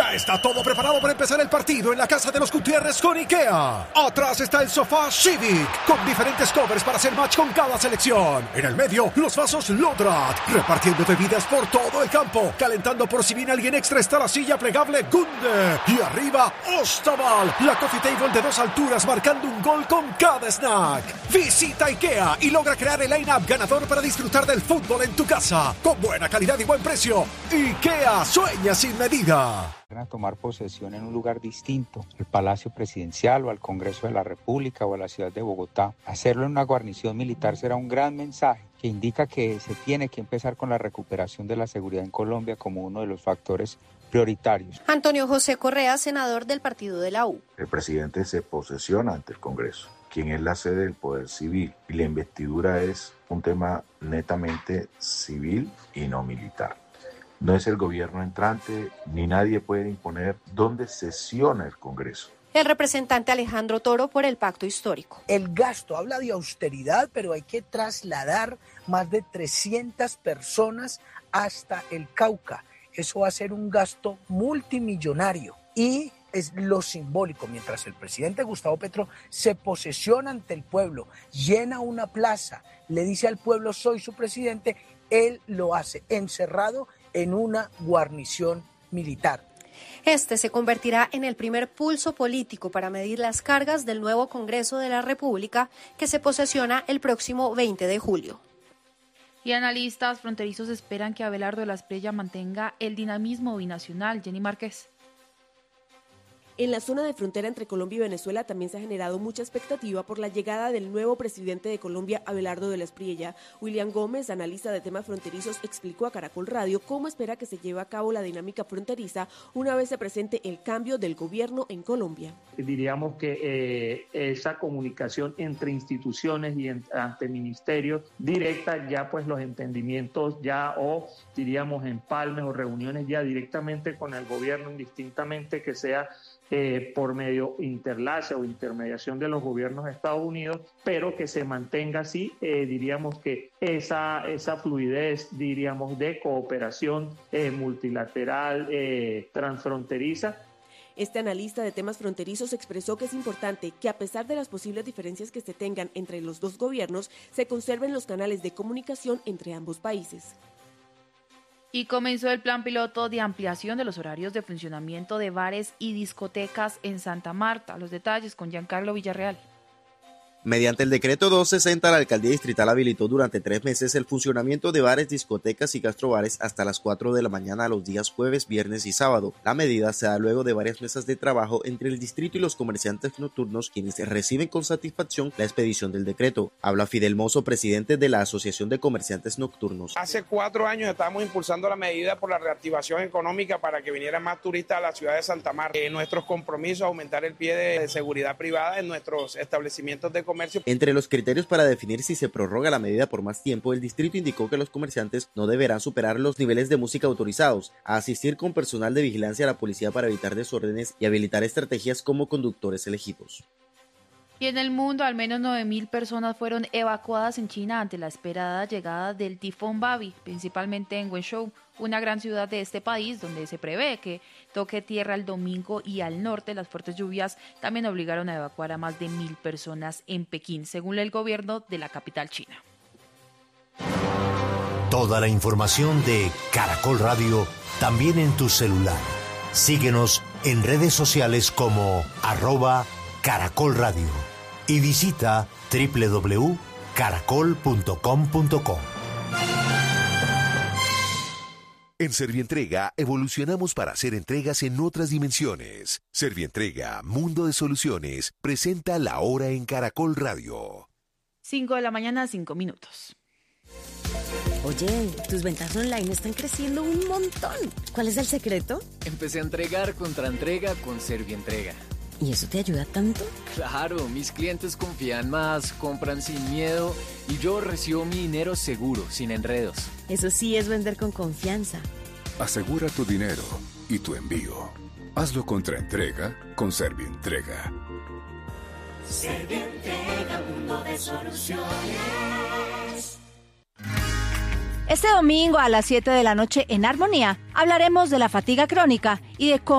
Ya está todo preparado para empezar el partido en la casa de los Gutiérrez con IKEA. Atrás está el sofá Civic, con diferentes covers para hacer match con cada selección. En el medio, los vasos Lodrat, repartiendo bebidas por todo el campo. Calentando por si viene alguien extra está la silla plegable Gunde. Y arriba, Ostaval, la coffee table de 2 alturas marcando un gol con cada snack. Visita IKEA y logra crear el line-up ganador para disfrutar del fútbol en tu casa. Con buena calidad y buen precio. IKEA, sueña sin medida. A tomar posesión en un lugar distinto, al Palacio Presidencial o al Congreso de la República o a la ciudad de Bogotá. Hacerlo en una guarnición militar será un gran mensaje que indica que se tiene que empezar con la recuperación de la seguridad en Colombia como uno de los factores prioritarios. Antonio José Correa, senador del partido de la U. El presidente se posesiona ante el Congreso, quien es la sede del poder civil, y la investidura es un tema netamente civil y no militar. No es el gobierno entrante, ni nadie puede imponer dónde sesiona el Congreso. El representante Alejandro Toro por el Pacto Histórico. El gasto habla de austeridad, pero hay que trasladar más de 300 personas hasta el Cauca. Eso va a ser un gasto multimillonario y es lo simbólico. Mientras el presidente Gustavo Petro se posesiona ante el pueblo, llena una plaza, le dice al pueblo soy su presidente, él lo hace encerrado en una guarnición militar. Este se convertirá en el primer pulso político para medir las cargas del nuevo Congreso de la República que se posesiona el próximo 20 de julio. Y analistas fronterizos esperan que Abelardo de la Espriella mantenga el dinamismo binacional. Jenny Márquez. En la zona de frontera entre Colombia y Venezuela también se ha generado mucha expectativa por la llegada del nuevo presidente de Colombia, Abelardo de la Espriella. William Gómez, analista de temas fronterizos, explicó a Caracol Radio cómo espera que se lleve a cabo la dinámica fronteriza una vez se presente el cambio del gobierno en Colombia. Diríamos que esa comunicación entre instituciones y ante ministerios directa, ya pues los entendimientos ya o diríamos empalmes o reuniones ya directamente con el gobierno, indistintamente que sea por medio interlace o intermediación de los gobiernos de Estados Unidos, pero que se mantenga así, diríamos que esa fluidez, diríamos, de cooperación multilateral, transfronteriza. Este analista de temas fronterizos expresó que es importante que a pesar de las posibles diferencias que se tengan entre los dos gobiernos, se conserven los canales de comunicación entre ambos países. Y comenzó el plan piloto de ampliación de los horarios de funcionamiento de bares y discotecas en Santa Marta. Los detalles con Giancarlo Villarreal. Mediante el decreto 260, la alcaldía distrital habilitó durante 3 meses el funcionamiento de bares, discotecas y gastrobares hasta las 4 de la mañana los días jueves, viernes y sábado. La medida se da luego de varias mesas de trabajo entre el distrito y los comerciantes nocturnos, quienes reciben con satisfacción la expedición del decreto. Habla Fidel Mozo, presidente de la Asociación de Comerciantes Nocturnos. Hace 4 años estábamos impulsando la medida por la reactivación económica para que vinieran más turistas a la ciudad de Santa Marta. Nuestros compromisos, aumentar el pie de seguridad privada en nuestros establecimientos de comercio. Entre los criterios para definir si se prorroga la medida por más tiempo, el distrito indicó que los comerciantes no deberán superar los niveles de música autorizados, a asistir con personal de vigilancia a la policía para evitar desórdenes y habilitar estrategias como conductores elegidos. Y en el mundo, al menos 9.000 personas fueron evacuadas en China ante la esperada llegada del tifón Babi, principalmente en Wenzhou, una gran ciudad de este país donde se prevé que toque tierra el domingo, y al norte las fuertes lluvias también obligaron a evacuar a más de 1.000 personas en Pekín, según el gobierno de la capital china. Toda la información de Caracol Radio también en tu celular. Síguenos en redes sociales como @Caracol Radio y visita www.caracol.com.co. En Servientrega evolucionamos para hacer entregas en otras dimensiones. Servientrega, Mundo de Soluciones, presenta La Hora en Caracol Radio. 5 de la mañana, 5 minutos. Oye, tus ventas online están creciendo un montón. ¿Cuál es el secreto? Empecé a entregar contra entrega con Servientrega. ¿Y eso te ayuda tanto? Claro, mis clientes confían más, compran sin miedo y yo recibo mi dinero seguro, sin enredos. Eso sí es vender con confianza. Asegura tu dinero y tu envío. Hazlo contra entrega con Servientrega. Servientrega, mundo de soluciones. Este domingo a las 7 de la noche en Armonía hablaremos de la fatiga crónica y de cómo